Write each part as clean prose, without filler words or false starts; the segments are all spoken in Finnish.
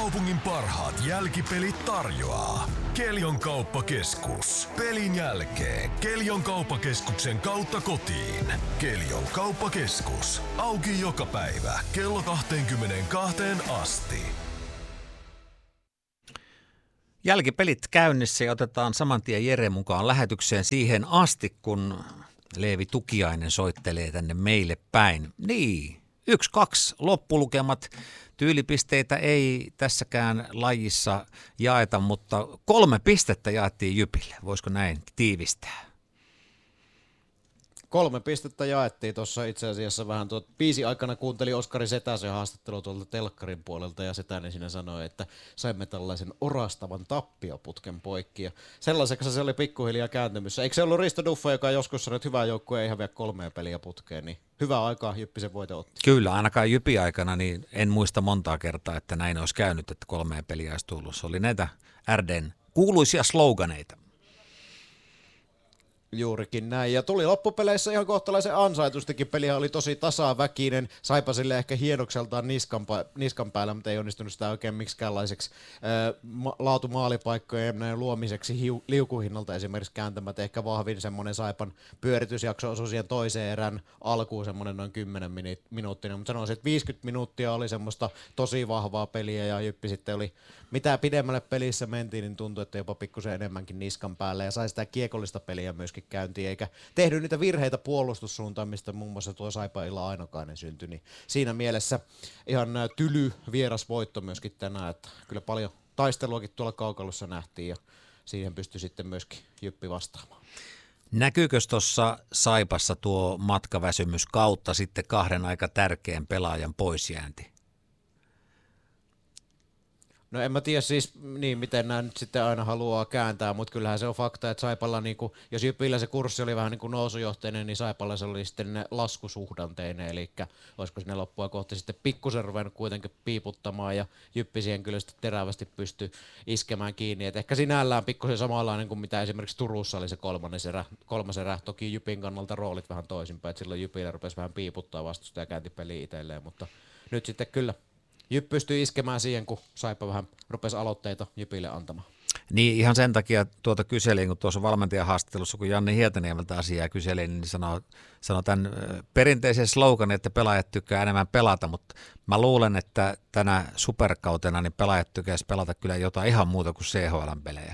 Kaupungin parhaat jälkipelit tarjoaa Kelion kauppakeskus. Pelin jälkeen Kelion kauppakeskuksen kautta kotiin. Kelion kauppakeskus. Auki joka päivä kello 22 asti. Jälkipelit käynnissä ja otetaan saman tien Jere mukaan lähetykseen siihen asti, kun Leevi Tukiainen soittelee tänne meille päin. Niin, 1-2 loppulukemat. Tyylipisteitä ei tässäkään lajissa jaeta, mutta 3 pistettä jaettiin Jypille. Voisiko näin tiivistää? 3 pistettä jaettiin tuossa itse asiassa vähän biisin aikana kuuntelin Oskari Setäsen haastattelu tuolta telkkarin puolelta ja Setänen siinä sanoi, että saimme tällaisen orastavan tappioputken poikki ja sellaiseksi se oli pikkuhiljaa kääntymyssä. Eikö se ollut Risto Duffa, joka joskus sanoi, että hyvä joukkue ei häviä 3 peliä putkeen, niin hyvää aikaa Jyppi sen voite otti. Kyllä, ainakaan Jypin aikana niin en muista montaa kertaa, että näin olisi käynyt, että 3 peliä olisi tullut. Se oli näitä RDn kuuluisia sloganeita. Juurikin näin. Ja tuli loppupeleissä ihan kohtalaisen ansaitustikin. Pelihän oli tosi tasaväkinen. Saipa sille ehkä hienokseltaan niskan päällä, mutta ei onnistunut sitä oikein miksikäänlaiseksi laatumaalipaikkojen luomiseksi liukuhinnalta esimerkiksi kääntämättä. Ehkä vahvin semmoinen Saipan pyöritysjakso osui siihen toiseen erän alkuun semmoinen noin 10 minuuttinen. Mutta sanoisin, että 50 minuuttia oli semmoista tosi vahvaa peliä ja Jyppi sitten oli mitä pidemmälle pelissä mentiin, niin tuntui, että jopa pikkusen enemmänkin niskan päälle ja sai sitä kiekollista peliä myöskin käyntiin, eikä tehnyt niitä virheitä puolustussuuntaan, mistä muun muassa tuo Saipa Illa Ainokainen syntyi. Niin siinä mielessä ihan tyly vierasvoitto myöskin tänään, että kyllä paljon taisteluakin tuolla kaukalossa nähtiin ja siihen pystyi sitten myöskin Jyppi vastaamaan. Näkyykö tuossa Saipassa tuo matkaväsymys kautta sitten 2 aika tärkeän pelaajan poisjäänti? No en mä tiedä siis niin, miten nämä nyt sitten aina haluaa kääntää, mutta kyllähän se on fakta, että Saipalla, niin kuin, jos Jypillä se kurssi oli vähän niin kuin nousujohteinen, niin Saipalla se oli sitten laskusuhdanteinen, eli olisiko sinne loppua kohti sitten pikkusen ruvennut kuitenkin piiputtamaan, ja Jyppi siihen kyllä sitten terävästi pystyi iskemään kiinni, että ehkä sinällään pikkusen samanlainen kuin mitä esimerkiksi Turussa oli se kolmas erä, toki Jypin kannalta roolit vähän toisinpäin, että silloin Jypillä rupesi vähän piiputtaa vastusta ja käänti peliä itselleen, mutta nyt sitten kyllä Jyppi pystyi iskemään siihen, kun Saipa vähän rupesi aloitteita Jypille antamaan. Niin ihan sen takia tuota kyselin, kun tuossa valmentajan haastattelussa, kun Janne Hietaniemeltä asiaa kyselin, niin sanoi tämän perinteisen sloganin, että pelaajat tykkää enemmän pelata, mutta mä luulen, että tänä superkautena niin pelaajat tykkäisi pelata kyllä jotain ihan muuta kuin CHL-pelejä.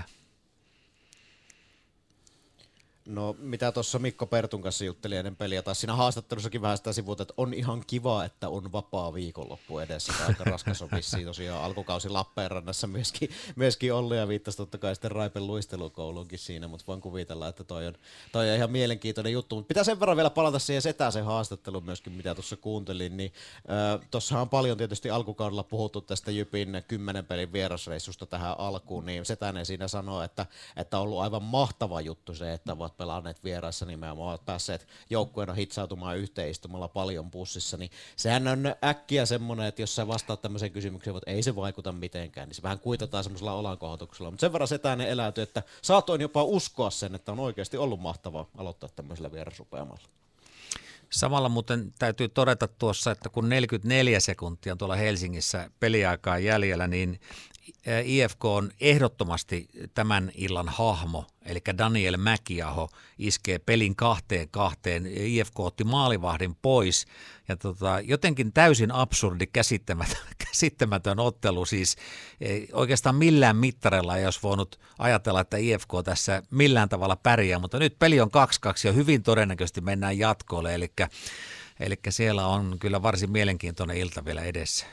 No mitä tuossa Mikko Pertun kanssa jutteli ennen peliä, tai siinä haastattelussakin vähän sitä sivuuta, että on ihan kiva, että on vapaa viikonloppu edessä. Tämä aika raskas on vissiin tosiaan alkukausi Lappeenrannassa myöskin ollut ja viittasi totta kai sitten Raipen luistelukouluunkin siinä, mutta voin kuvitella, että toi on ihan mielenkiintoinen juttu. Mutta pitää sen verran vielä palata siihen Setäsen haastatteluun myöskin, mitä tuossa kuuntelin, niin tuossahan on paljon tietysti alkukaudella puhuttu tästä Jypin 10 pelin vierasreissusta tähän alkuun, niin Setänen siinä sanoo, että on ollut aivan mahtava juttu se, että ovat pelanneet vieraissa nimenomaan, ovat päässeet joukkueena hitsautumaan yhteistumalla paljon pussissa, niin sehän on äkkiä semmoinen, että jos sä vastaat tämmöiseen kysymykseen, että ei se vaikuta mitenkään, niin se vähän kuitataan semmoisella olankohotuksella, mutta sen verran Setänen eläytyi, että saatoin jopa uskoa sen, että on oikeasti ollut mahtavaa aloittaa tämmöisellä vierasrupeamalla. Samalla muuten täytyy todeta tuossa, että kun 44 sekuntia on tuolla Helsingissä peliaikaa jäljellä, niin IFK on ehdottomasti tämän illan hahmo, eli Daniel Mäkiaho iskee pelin 2-2. IFK otti maalivahdin pois ja jotenkin täysin absurdi, käsittämätön ottelu. Siis oikeastaan millään mittarilla ei olisi voinut ajatella, että IFK tässä millään tavalla pärjää, mutta nyt peli on 2-2 ja hyvin todennäköisesti mennään jatkoille, eli siellä on kyllä varsin mielenkiintoinen ilta vielä edessä.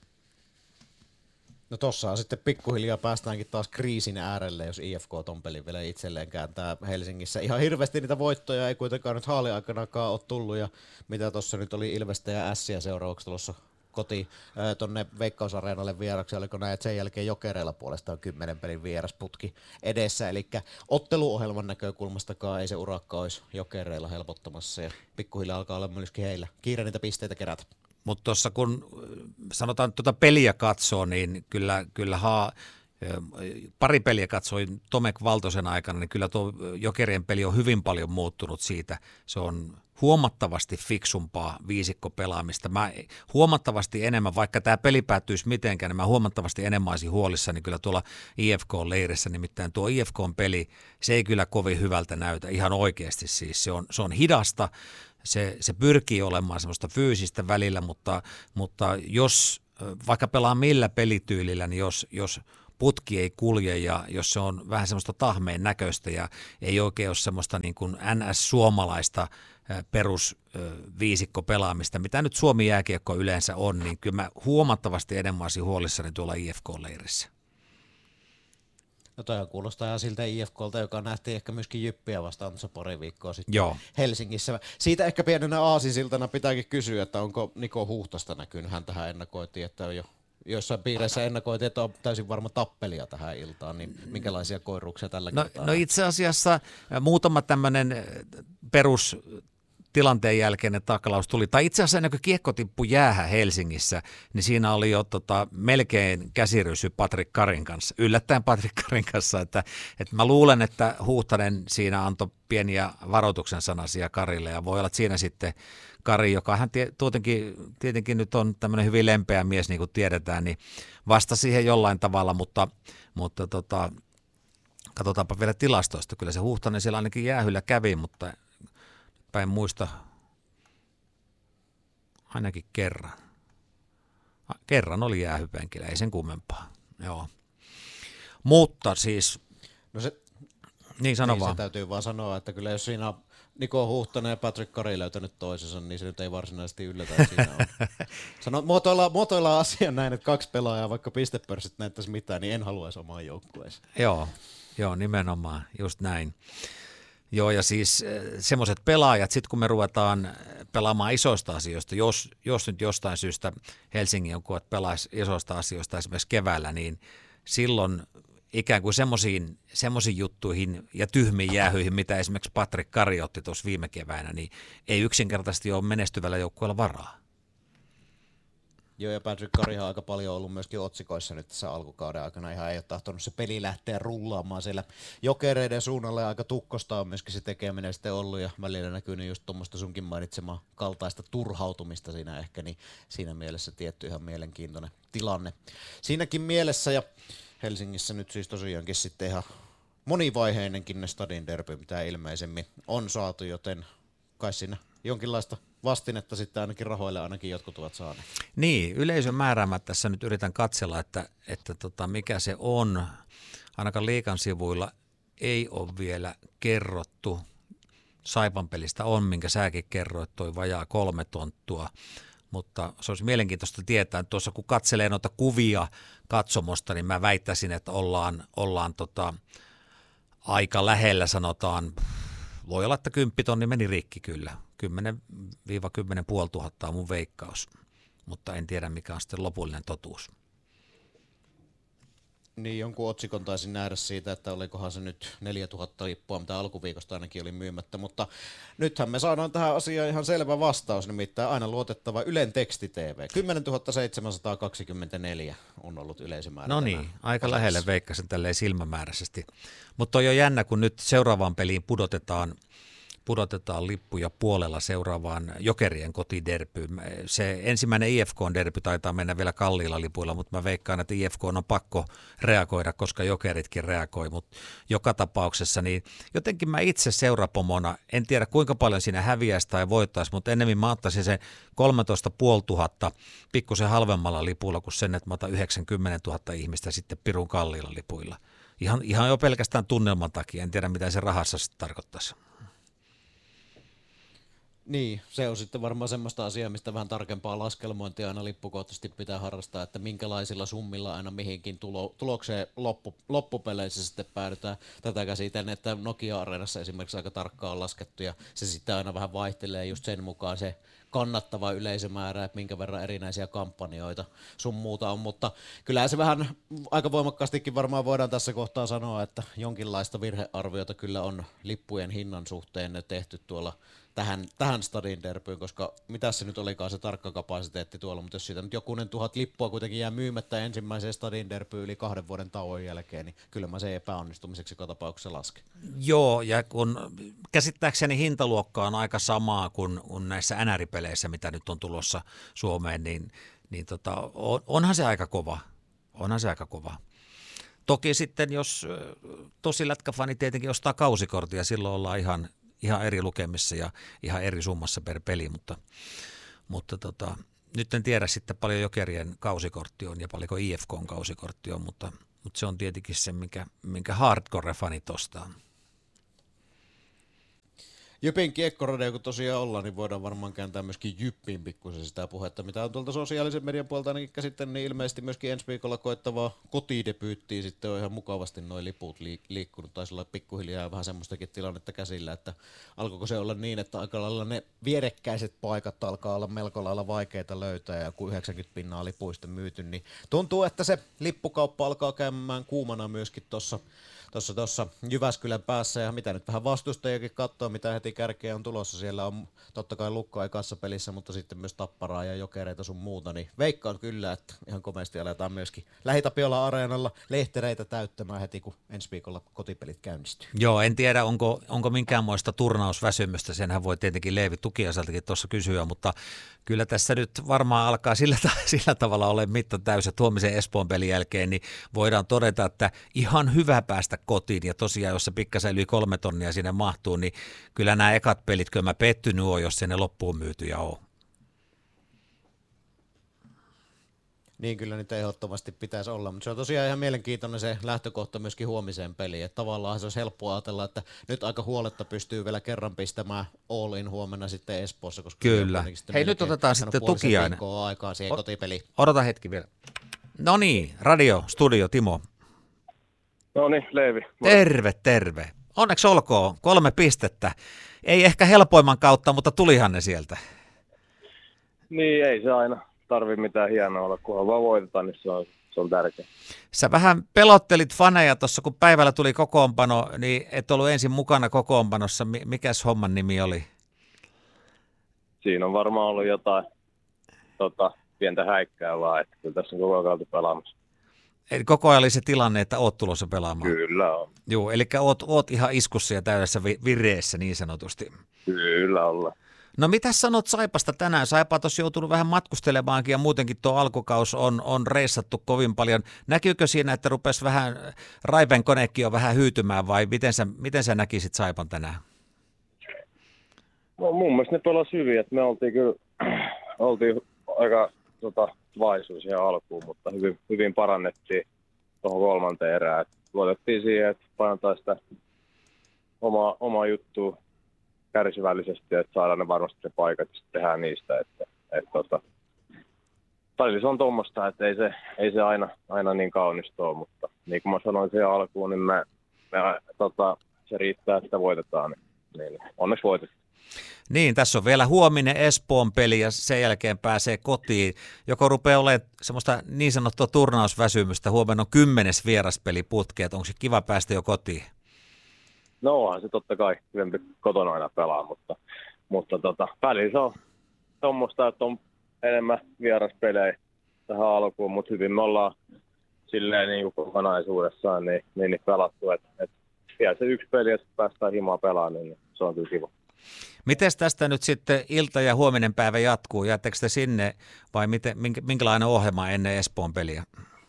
No tossa sitten pikkuhiljaa päästäänkin taas kriisin äärelle, jos IFK ton pelin vielä itselleen kääntää Helsingissä. Ihan hirveästi niitä voittoja ei kuitenkaan nyt haaliaikanakaan ole tullut, ja mitä tuossa nyt oli Ilvestä ja Ässiä seuraavaksi tulossa kotiin tonne Veikkausareenalle vieraksi, oliko näin, että sen jälkeen Jokereilla puolestaan 10 pelin vierasputki edessä, eli otteluohjelman näkökulmastakaan ei se urakka olisi Jokereilla helpottamassa, ja pikkuhiljaa alkaa olla myöskin heillä kiire niitä pisteitä kerätä. Mutta tuossa kun sanotaan tuota peliä katsoo, niin kyllä Pari peliä katsoin Tomek Valtosen aikana, niin kyllä tuo Jokerien peli on hyvin paljon muuttunut siitä. Se on huomattavasti fiksumpaa viisikkopelaamista. Mä huomattavasti enemmän, vaikka tämä peli päättyisi mitenkään, niin mä huomattavasti enemmän olisin huolissani kyllä tuolla IFK-leirissä. Nimittäin tuo IFK-peli, se ei kyllä kovin hyvältä näytä ihan oikeasti. Siis se on hidasta, se pyrkii olemaan semmoista fyysistä välillä, mutta jos vaikka pelaa millä pelityylillä, niin jos putki ei kulje ja jos se on vähän semmoista tahmeen näköistä ja ei oikein ole semmoista niin kuin NS-suomalaista perusviisikkopelaamista, mitä nyt Suomi jääkiekko yleensä on, niin kyllä mä huomattavasti enemmän olisin huolissani tuolla IFK-leirissä. No toi kuulostaa ihan siltä IFKlta, joka nähtiin ehkä myöskin Jyppiä vastaan tuossa pari viikkoa sitten Joo. Helsingissä. Siitä ehkä pienenä aasinsiltana pitääkin kysyä, että onko Niko Huhtasta näkynyt, hän tähän ennakoitiin, että on jo joissain piireissä ennakoitiin, että on täysin varma tappelia tähän iltaan, niin minkälaisia koiruuksia tällä kertaa? No itse asiassa muutama tämmöinen perustilanteen jälkeinen taklaus tuli, tai itse asiassa ennen kuin kiekko tippui jäähän Helsingissä, niin siinä oli jo melkein käsirysy Patrick Karin kanssa, yllättäen Patrick Karin kanssa, että mä luulen, että Huhtanen siinä antoi pieniä varoituksen sanasia Karille, ja voi olla, että siinä sitten Kari, joka hän tietenkin nyt on tämmöinen hyvin lempeä mies, niin kuin tiedetään, niin vastasi siihen jollain tavalla, mutta katsotaanpa vielä tilastoista. Kyllä se Huhtanen siellä ainakin jäähyllä kävi, mutta päin muista ainakin kerran. Kerran oli jäähypenkillä, ei sen kummempaa. Joo. Mutta siis, no se, niin sano vaan. Se täytyy vaan sanoa, että kyllä jos siinä Niko Huhtanen ja Patrick Kari löytänyt toisensa, niin se nyt ei varsinaisesti yllätä, että siinä on. Muotoillaan asian näin, että 2 pelaajaa, vaikka pistepörssit näyttäisi mitään, niin en haluaisi omaan joukkueeseen. Joo, nimenomaan, just näin. Joo, ja siis semmoiset pelaajat, sitten kun me ruvetaan pelaamaan isoista asioista, jos nyt jostain syystä Helsingin joukkueet pelaisi isoista asioista esimerkiksi keväällä, niin silloin ikään kuin semmoisiin juttuihin ja tyhmiin jäähyihin, mitä esimerkiksi Patrick Kari otti tuossa viime keväänä, niin ei yksinkertaisesti ole menestyvällä joukkueella varaa. Joo, ja Patrick Karihan on aika paljon ollut myöskin otsikoissa nyt tässä alkukauden aikana. Ihan ei ole tahtonut se peli lähteä rullaamaan siellä Jokereiden suunnalle. Aika tukkosta on myöskin se tekeminen sitten ollut, ja välillä näkynyt just tuommoista sunkin mainitsemaa kaltaista turhautumista siinä ehkä, niin siinä mielessä tietty ihan mielenkiintoinen tilanne. Siinäkin mielessä, ja Helsingissä nyt siis tosiaankin sitten ihan monivaiheinenkin ne stadin derby, mitä ilmeisemmin on saatu, joten kai siinä jonkinlaista vastinetta sitten ainakin rahoille ainakin jotkut ovat saaneet. Niin, yleisön määräämät tässä nyt yritän katsella, että mikä se on. Ainakaan Liigan sivuilla ei ole vielä kerrottu. Saipan pelistä on, minkä säkin kerroit, toi vajaa 3 tonttua. Mutta se olisi mielenkiintoista tietää, että tuossa kun katselee noita kuvia katsomosta, niin mä väittäisin, että ollaan aika lähellä, sanotaan, voi olla, että 10 000 meni rikki kyllä. 10-10 500 on mun veikkaus, mutta en tiedä mikä on sitten lopullinen totuus. Niin, jonkun otsikon taisin nähdä siitä, että olikohan se nyt 4000 lippua, mitä alkuviikosta ainakin oli myymättä, mutta nythän me saadaan tähän asiaan ihan selvä vastaus, nimittäin aina luotettava Ylen teksti-TV. 10 724 on ollut yleisömäärä. No niin, aika lähelle veikkasin tälleen silmämääräisesti, mutta on jo jännä, kun nyt seuraavaan peliin pudotetaan lippuja puolella seuraavaan Jokerien kotiderbyyn. Se ensimmäinen IFK-derby taitaa mennä vielä kalliilla lipuilla, mutta mä veikkaan, että IFK on pakko reagoida, koska Jokeritkin reagoi, mutta joka tapauksessa niin jotenkin mä itse seurapomona, en tiedä kuinka paljon siinä häviäisi tai voittaisi, mutta ennemmin mä ottaisin sen 13 500 pikkusen halvemmalla lipulla kuin sen, että mä otan 90 000 ihmistä sitten pirun kalliilla lipuilla. Ihan jo pelkästään tunnelman takia, en tiedä mitä se rahassa sitten tarkoittaisi. Niin, se on sitten varmaan semmoista asiaa, mistä vähän tarkempaa laskelmointia aina lippukohtaisesti pitää harrastaa, että minkälaisilla summilla aina mihinkin tulokseen loppupeleissä sitten päädytään. Tätä käsitän, että Nokia-areenassa esimerkiksi aika tarkkaan on laskettu, ja se sitten aina vähän vaihtelee just sen mukaan se kannattava yleisömäärä, että minkä verran erinäisiä kampanjoita sun muuta on, mutta kyllähän se vähän aika voimakkaastikin varmaan voidaan tässä kohtaa sanoa, että jonkinlaista virhearviota kyllä on lippujen hinnan suhteen tehty tuolla tähän stadin derbyyn, koska mitä se nyt olikaan se tarkka kapasiteetti tuolla, mutta jos siitä nyt jokunen 1000 lippua kuitenkin jää myymättä ensimmäiseen stadin derbyyn yli 2 vuoden tauon jälkeen, niin kyllä mä se epäonnistumiseksi joka tapauksessa lasken. Joo, ja kun käsittääkseni hintaluokka on aika samaa kuin näissä NR-peleissä, mitä nyt on tulossa Suomeen, niin onhan se aika kova. Toki sitten, jos tosi lätkäfani tietenkin ostaa kausikortia, silloin ollaan ihan eri lukemissa ja ihan eri summassa per peli, mutta nyt en tiedä sitten paljon Jokerien kausikortti on ja paljonko IFK:n kausikortti on, mutta se on tietenkin se, minkä hardcore-fanit ostaa. Jypin kiekkoradio, kun tosiaan ollaan, niin voidaan varmaan kääntää myöskin Jyppiin pikkusen sitä puhetta, mitä on tuolta sosiaalisen median puolta ainakin käsittänyt, niin ilmeisesti myöskin ensi viikolla koettavaa kotidebyyttiä sitten on ihan mukavasti noi liput liikkunut. Taisi olla pikkuhiljaa vähän semmoistakin tilannetta käsillä, että alkoiko se olla niin, että aika lailla ne vierekkäiset paikat alkaa olla melko lailla vaikeita löytää ja kun 90% lipuista myyty, niin tuntuu, että se lippukauppa alkaa käymään kuumana myöskin tuossa Jyväskylän päässä ja mitä nyt vähän vastustajakin katsoo, mitä heti kärkeä on tulossa. Siellä on totta kai Lukkoa kassapelissä, mutta sitten myös Tapparaa ja Jokereita sun muuta. Niin veikkaan kyllä, että ihan komeasti aletaan myöskin Lähi-Tapiola-areenalla lehtereitä täyttämään heti, kun ensi viikolla kotipelit käynnistyy. Joo, en tiedä, onko minkäänmoista turnausväsymystä. Senhän voi tietenkin Leevi Tukiaseltakin tuossa kysyä, mutta kyllä tässä nyt varmaan alkaa sillä tavalla ole mitta täysi, että huomisen Espoon pelin jälkeen niin voidaan todeta, että ihan hyvä päästä kotiin, ja tosiaan jos se pikkasen yli 3 tonnia sinne mahtuu, niin kyllä nämä ekat pelit, kyllä mä pettynyt oon, jos se ne loppuun myytyjä on. Niin kyllä niitä ehdottomasti pitäisi olla, mutta se on tosiaan ihan mielenkiintoinen se lähtökohta myöskin huomiseen peliin, että tavallaan se olisi helppoa ajatella, että nyt aika huoletta pystyy vielä kerran pistämään all in huomenna sitten Espoossa, koska kyllä. Hei, nyt otetaan sitten Tukiainen. Aikaa siihen kotipeliin. Odota hetki vielä. No niin, radio, studio, Timo. No niin, Leevi. Terve. Onneksi olkoon, 3 pistettä. Ei ehkä helpoimman kautta, mutta tulihan ne sieltä. Niin, ei se aina tarvi mitään hienoa olla, kunhan vaan voitetaan, niin se on tärkeää. Sä vähän pelottelit faneja tuossa, kun päivällä tuli kokoonpano, niin et ollut ensin mukana kokoonpanossa. Mikäs homman nimi oli? Siinä on varmaan ollut jotain pientä häikkää vaan, että kyllä tässä on koko ajan pelaamassa. Eli koko ajan oli se tilanne, että oot tulossa pelaamaan. Kyllä on. Joo, eli oot ihan iskussa ja täydessä vireessä niin sanotusti. Kyllä ollaan. No mitä sanot Saipasta tänään? Saipa on tuossa joutunut vähän matkustelemaankin ja muutenkin tuo alkukaus on reissattu kovin paljon. Näkyykö siinä, että rupesi vähän, Raipen konekin on vähän hyytymään vai miten sä näkisit Saipan tänään? No mun mielestä ne pelasi hyvin, että me oltiin aika vaisuus ihan alkuun, mutta hyvin parannettiin tuohon 3. erään. Luotettiin siihen, että painotaan sitä omaa juttua kärsivällisesti, että saadaan ne varmasti ne paikat ja sitten tehdään niistä. Se on tuommoista, että ei se aina niin kaunista ole, mutta niin kuin mä sanoin siihen alkuun, niin se riittää, että voitetaan. Niin onneksi voitetaan. Niin, tässä on vielä huominen Espoon peli ja sen jälkeen pääsee kotiin. Joko rupeaa olemaan semmoista niin sanottua turnausväsymystä, huomenna on 10. vieraspeli putkeen, onko se kiva päästä jo kotiin? No onhan se totta kai hyvempi kotona aina pelaa, mutta välillä se on tuommoista, että on enemmän vieraspelejä tähän alkuun, mutta hyvin me ollaan silleen niin kuin kokonaisuudessaan niin pelattu, että vielä se 1 peli, että päästään himaa pelaamaan, niin se on kyllä kiva. Miten tästä nyt sitten ilta ja huominen päivä jatkuu? Jäättekö te sinne vai minkälainen ohjelma ennen Espoon peliä?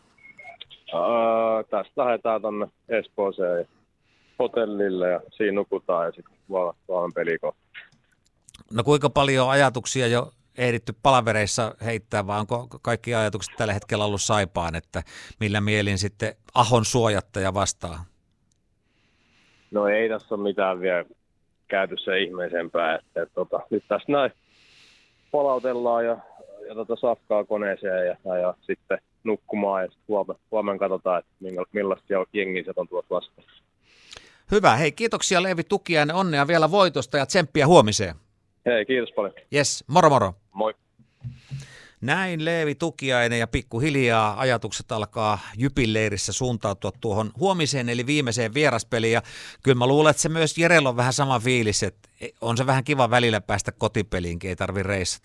Tästä lähdetään tuonne Espooseen ja hotellille ja siinä nukutaan ja sitten vaan pelikoon. No kuinka paljon ajatuksia jo ehditty palavereissa heittää, vai onko kaikki ajatukset tällä hetkellä ollut Saipaan, että millä mielin sitten Ahon suojattaja vastaa? No ei tässä ole mitään vielä käyty se ihmeisempää, että nyt tässä näin palautellaan ja safkaa koneeseen ja sitten nukkumaan ja sitten huomenna katsotaan, että millaista jengiä se on tuossa vastaan. Hyvä, hei kiitoksia Leevi Tukiainen, onnea vielä voitosta ja tsemppiä huomiseen. Hei, kiitos paljon. Jes, moro. Moi. Näin Leevi Tukiainen ja pikkuhiljaa ajatukset alkaa Jypin leirissä suuntautua tuohon huomiseen eli viimeiseen vieraspeliin. Ja kyllä mä luulen, että se myös Jerellä on vähän sama fiilis, että on se vähän kiva välillä päästä kotipeliinkin, ei tarvitse reissata.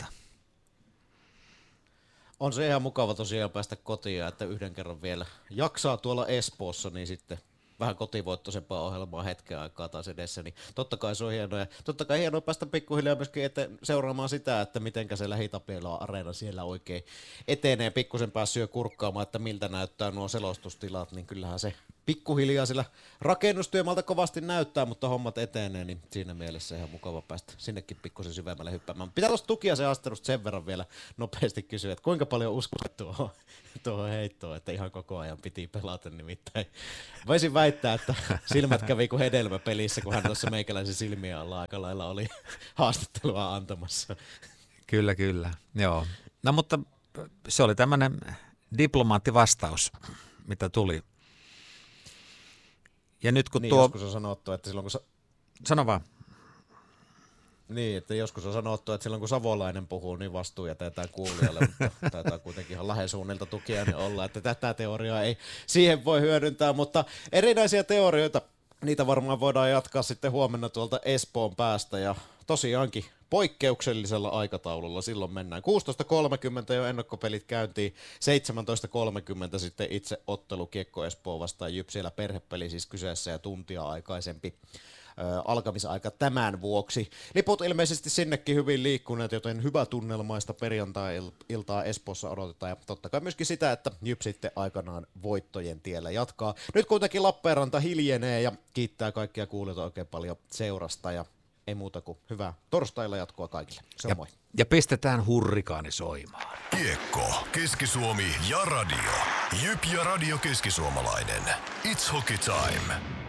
On se ihan mukava tosiaan päästä kotiin, että yhden kerran vielä jaksaa tuolla Espoossa, niin sitten vähän kotivoittoisempaa ohjelmaa hetken aikaa taas edessä, niin totta kai se on hienoa. Ja totta kai hienoa päästä pikkuhiljaa myöskin seuraamaan sitä, että mitenkä se Lähi-Tapiela-areena siellä oikein etenee. Pikkusen päässyt jo kurkkaamaan, että miltä näyttää nuo selostustilat, niin kyllähän se pikkuhiljaa sillä rakennustyömaalta kovasti näyttää, mutta hommat etenee, niin siinä mielessä ihan mukava päästä sinnekin pikkusen syvemmälle hyppäämään. Pitää tuosta Tukiaisen haastattelusta sen verran vielä nopeasti kysyä, että kuinka paljon uskot tuohon heittoon, että ihan koko ajan piti pelata, nimittäin voisin väittää, että silmät kävi kuin hedelmä pelissä, kun hän tuossa meikäläisen silmiä alla aika lailla oli haastattelua antamassa. Kyllä, joo. No mutta se oli tämmöinen diplomaattivastaus, mitä tuli. Ja nyt kun niin, tuo... joskus on sanottu, että silloin kun... Sano vaan. Niin, että joskus on sanottu, että silloin kun savolainen puhuu, niin vastuu jätetään kuulijalle, mutta taitaa kuitenkin ihan lähesuunnilta Tukiainen olla, että tätä teoriaa ei siihen voi hyödyntää, mutta erinäisiä teorioita, niitä varmaan voidaan jatkaa sitten huomenna tuolta Espoon päästä ja tosiaankin poikkeuksellisella aikataululla silloin mennään. 16.30 jo ennakkopelit käyntiin, 17.30 sitten itse ottelu Kiekko Espoo vastaan Jyp, siellä perhepeli siis kyseessä ja tuntia aikaisempi alkamisaika tämän vuoksi. Liput ilmeisesti sinnekin hyvin liikkuneet, joten hyvä tunnelmaista perjantai-iltaa Espoossa odotetaan ja totta kai myöskin sitä, että Jyp sitten aikanaan voittojen tiellä jatkaa. Nyt kuitenkin Lappeenranta hiljenee ja kiittää kaikkia kuulijoita oikein paljon seurasta ja ei muuta kuin hyvää torstailla jatkoa kaikille. Se on moi. Ja pistetään hurrikaani soimaan. Kiekko, Keski-Suomi ja radio. Jyp ja Radio Keski-Suomalainen. It's hockey time.